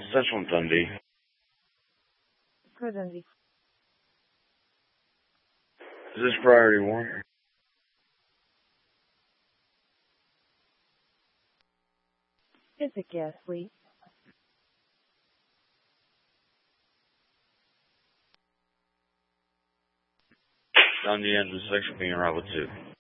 Central and Dundee. Go Dundee. Is this priority one? It's a gas leak. Dundee ends in section being Bravo 2.